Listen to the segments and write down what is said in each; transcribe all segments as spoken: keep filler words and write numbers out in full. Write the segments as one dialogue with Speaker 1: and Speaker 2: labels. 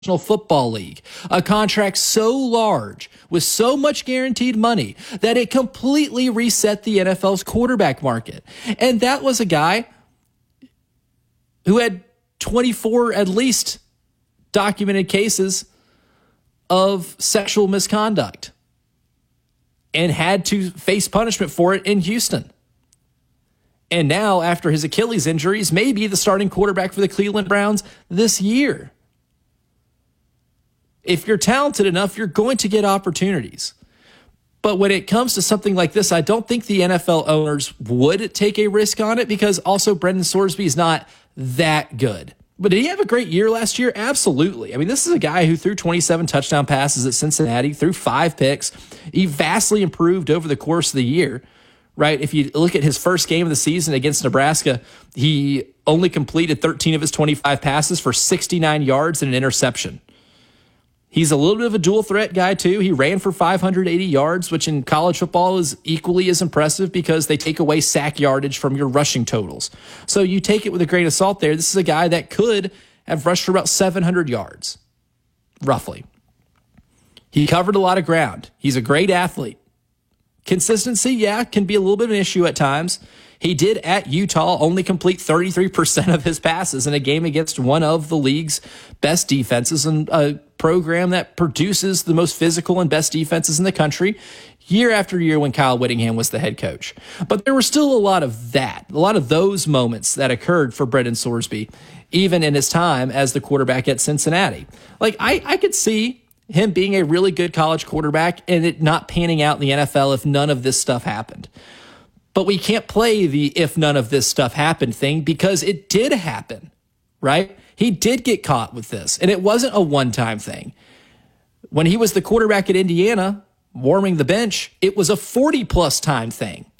Speaker 1: National Football League, a contract so large with so much guaranteed money that it completely reset the N F L's quarterback market. And that was a guy who had twenty-four at least documented cases of sexual misconduct and had to face punishment for it in Houston. And now, after his Achilles injuries, may be the starting quarterback for the Cleveland Browns this year. If you're talented enough, you're going to get opportunities. But when it comes to something like this, I don't think the N F L owners would take a risk on it, because also Brendan Sorsby is not that good. But did he have a great year last year? Absolutely. I mean, this is a guy who threw twenty-seven touchdown passes at Cincinnati, threw five picks. He vastly improved over the course of the year, right? If you look at his first game of the season against Nebraska, he only completed thirteen of his twenty-five passes for sixty-nine yards and an interception. He's a little bit of a dual threat guy, too. He ran for five hundred eighty yards, which in college football is equally as impressive because they take away sack yardage from your rushing totals. So you take it with a grain of salt there. This is a guy that could have rushed for about seven hundred yards, roughly. He covered a lot of ground. He's a great athlete. Consistency, yeah, can be a little bit of an issue at times. He did at Utah only complete thirty-three percent of his passes in a game against one of the league's best defenses and a program that produces the most physical and best defenses in the country year after year when Kyle Whittingham was the head coach. But there were still a lot of that, a lot of those moments that occurred for Brendan Sorsby, even in his time as the quarterback at Cincinnati. Like, I, I could see him being a really good college quarterback and it not panning out in the N F L if none of this stuff happened. But we can't play the if none of this stuff happened thing, because it did happen, right? He did get caught with this, and it wasn't a one-time thing. When he was the quarterback at Indiana, warming the bench, it was a forty-plus time thing.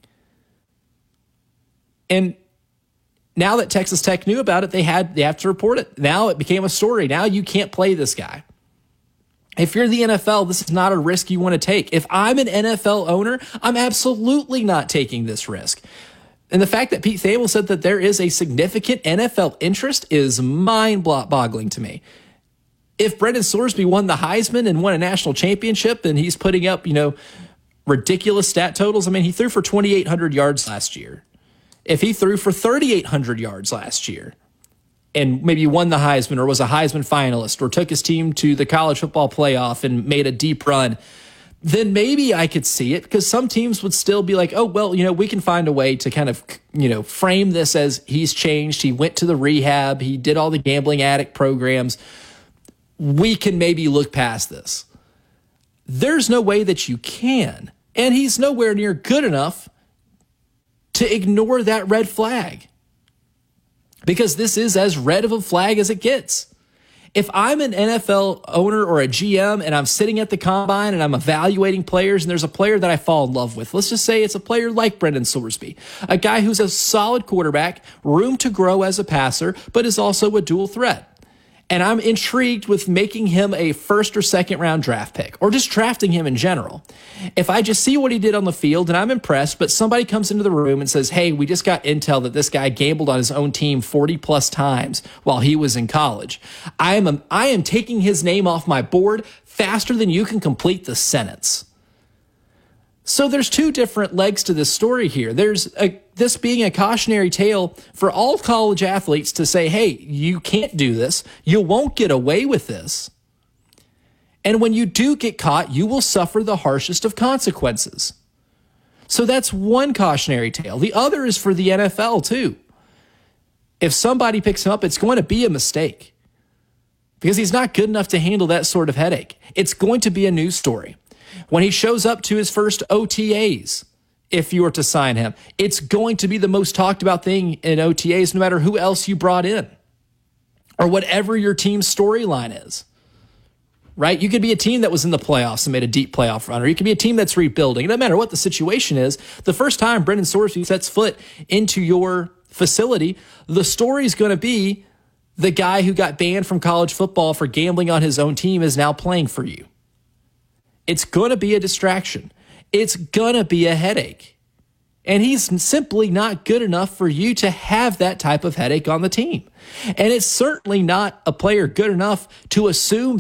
Speaker 1: And now that Texas Tech knew about it, they had they have to report it. Now it became a story. Now you can't play this guy. If you're the N F L, this is not a risk you want to take. If I'm an N F L owner, I'm absolutely not taking this risk. And the fact that Pete Thamel said that there is a significant N F L interest is mind-boggling to me. If Brendan Sorsby won the Heisman and won a national championship and he's putting up, you know, ridiculous stat totals, I mean, he threw for twenty-eight hundred yards last year. If he threw for thirty-eight hundred yards last year, and maybe won the Heisman or was a Heisman finalist or took his team to the college football playoff and made a deep run, then maybe I could see it, because some teams would still be like, oh, well, you know, we can find a way to kind of, you know, frame this as he's changed. He went to the rehab. He did all the gambling addict programs. We can maybe look past this. There's no way that you can. And he's nowhere near good enough to ignore that red flag, because this is as red of a flag as it gets. If I'm an N F L owner or a G M and I'm sitting at the combine and I'm evaluating players and there's a player that I fall in love with, let's just say it's a player like Brendan Sorsby, a guy who's a solid quarterback, room to grow as a passer, but is also a dual threat. And I'm intrigued with making him a first or second round draft pick, or just drafting him in general. If I just see what he did on the field and I'm impressed, but somebody comes into the room and says, hey, we just got intel that this guy gambled on his own team forty plus times while he was in college, I am, a, I am taking his name off my board faster than you can complete the sentence. So there's two different legs to this story here. There's a, this being a cautionary tale for all college athletes to say, hey, you can't do this. You won't get away with this. And when you do get caught, you will suffer the harshest of consequences. So that's one cautionary tale. The other is for the N F L too. If somebody picks him up, it's going to be a mistake, because he's not good enough to handle that sort of headache. It's going to be a news story. When he shows up to his first O T As, if you were to sign him, it's going to be the most talked about thing in O T As, no matter who else you brought in or whatever your team's storyline is, right? You could be a team that was in the playoffs and made a deep playoff run, or you could be a team that's rebuilding. It doesn't matter what the situation is. The first time Brendan Sorsby sets foot into your facility, the story is going to be the guy who got banned from college football for gambling on his own team is now playing for you. It's going to be a distraction. It's going to be a headache. And he's simply not good enough for you to have that type of headache on the team. And it's certainly not a player good enough to assume